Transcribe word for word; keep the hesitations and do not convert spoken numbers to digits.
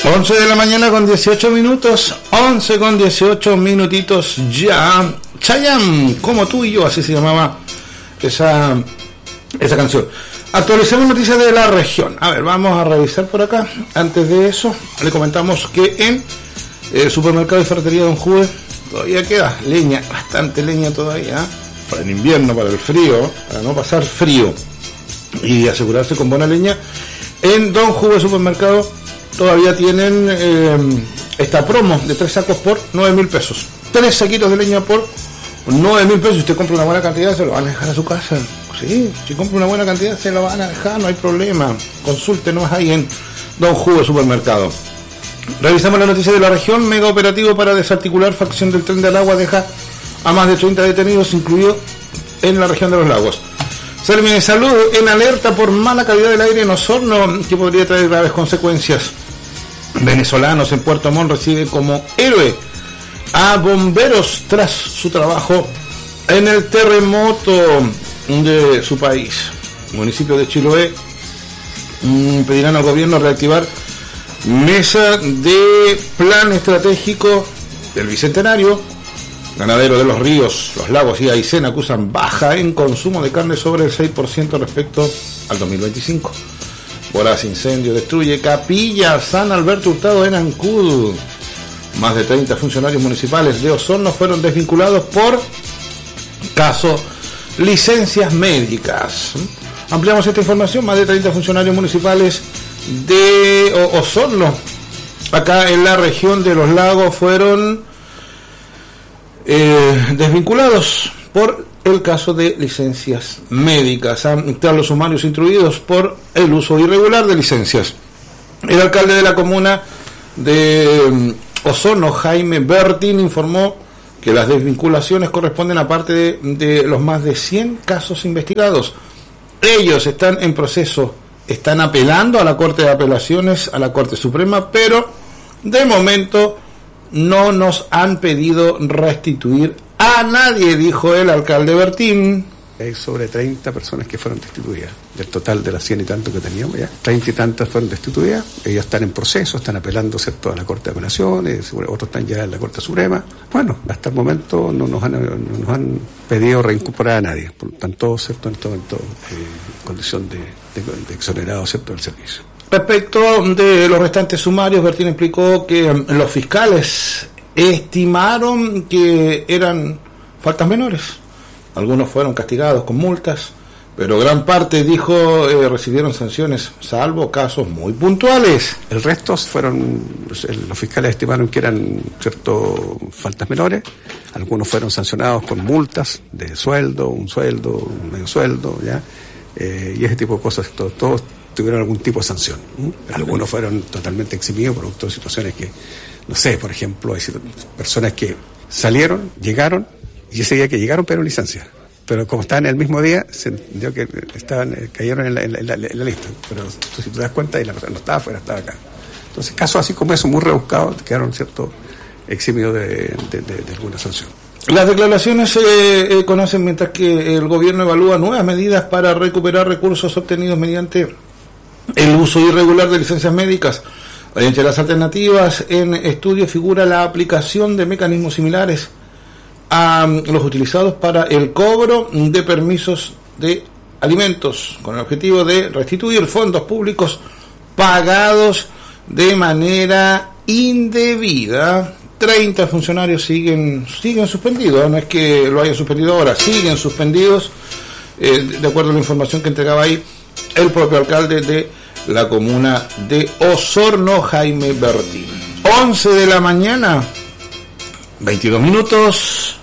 once de la mañana con dieciocho minutos, once con dieciocho minutitos ya. Chayanne, como tú y yo, así se llamaba esa, esa canción. Actualicemos noticias de la región. A ver, vamos a revisar por acá. Antes de eso, le comentamos que en el supermercado y ferretería Don Juve todavía queda leña, bastante leña todavía, ¿eh? Para el invierno, para el frío, para no pasar frío y asegurarse con buena leña. En Don Juve Supermercado todavía tienen eh, esta promo de tres sacos por nueve mil pesos. Tres saquitos de leña por nueve mil pesos. Si usted compra una buena cantidad, se lo van a dejar a su casa. Sí, si compra una buena cantidad, se lo van a dejar, no hay problema. Consúltenos ahí en Don Juve Supermercado. Revisamos la noticia de la región. Mega operativo para desarticular facción del Tren del Agua deja a más de treinta detenidos, incluido en la región de los lagos. Sermi de Salud en alerta por mala calidad del aire en Osorno, que podría traer graves consecuencias. Venezolanos en Puerto Montt reciben como héroe a bomberos tras su trabajo en el terremoto de su país. Municipio de Chiloé mmm, pedirán al gobierno reactivar mesa de plan estratégico del Bicentenario. Ganadero de los ríos, los lagos y Aysén acusan baja en consumo de carne sobre el seis por ciento respecto al dos mil veinticinco. Voraz incendio destruye capilla San Alberto Hurtado en Ancud. Más de treinta funcionarios municipales de Osorno fueron desvinculados por caso licencias médicas. Ampliamos esta información. Más de treinta funcionarios municipales de Osorno, acá en la región de los lagos, fueron Eh, desvinculados por el caso de licencias médicas, tras los sumarios instruidos por el uso irregular de licencias. El alcalde de la comuna de Osorno, Jaime Bertín, informó que las desvinculaciones corresponden a parte de, de los más de cien casos investigados. Ellos están en proceso, están apelando a la Corte de Apelaciones, a la Corte Suprema, pero de momento no nos han pedido restituir a nadie, dijo el alcalde Bertín. Hay sobre treinta personas que fueron destituidas. Del total de las cien y tantos que teníamos ya, treinta y tantas fueron destituidas. Ellos están en proceso, están apelando, ¿cierto?, a la Corte de Apelaciones, otros están ya en la Corte Suprema. Bueno, hasta el momento no nos han, no nos han pedido reincorporar a nadie. Por lo tanto, ¿cierto?, en todo momento eh, condición de, de, de exonerado, ¿cierto?, del servicio. Respecto de los restantes sumarios, Bertín explicó que los fiscales estimaron que eran faltas menores. Algunos fueron castigados con multas, pero gran parte, dijo, eh, recibieron sanciones, salvo casos muy puntuales. El resto fueron, los fiscales estimaron que eran, cierto, faltas menores. Algunos fueron sancionados con multas de sueldo, un sueldo, un medio sueldo, ya, eh, y ese tipo de cosas, todos, todos tuvieron algún tipo de sanción. ¿Mm? Algunos fueron totalmente eximidos producto de situaciones que, no sé, por ejemplo, hay personas que salieron, llegaron, y ese día que llegaron pidieron licencia. Pero como estaban el mismo día, se entendió que estaban, cayeron en la, en la, en la lista. Pero tú, si te das cuenta, y la persona no estaba afuera, estaba acá. Entonces, casos así como eso, muy rebuscados, quedaron, ¿cierto?, eximidos de, de, de, de alguna sanción. Las declaraciones se eh, eh, conocen mientras que el gobierno evalúa nuevas medidas para recuperar recursos obtenidos mediante el uso irregular de licencias médicas. Entre las alternativas en estudio figura la aplicación de mecanismos similares a los utilizados para el cobro de permisos de alimentos, con el objetivo de restituir fondos públicos pagados de manera indebida. treinta funcionarios siguen siguen suspendidos, no es que lo hayan suspendido ahora, siguen suspendidos, eh, de acuerdo a la información que entregaba ahí el propio alcalde de la comuna de Osorno, Jaime Bertín. once de la mañana, veintidós minutos.